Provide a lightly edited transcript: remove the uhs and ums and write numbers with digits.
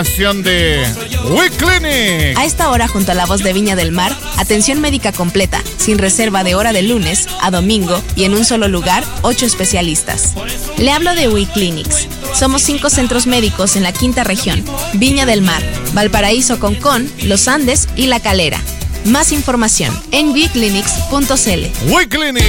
De WeClinic. A esta hora, junto a la Voz de Viña del Mar, atención médica completa, sin reserva de hora de lunes a domingo y en un solo lugar, 8 especialistas. Le hablo de WeClinics. Somos 5 centros médicos en la 5ª región, Viña del Mar, Valparaíso, Concón, Los Andes y La Calera. Más información en weclinics.cl. WeClinic.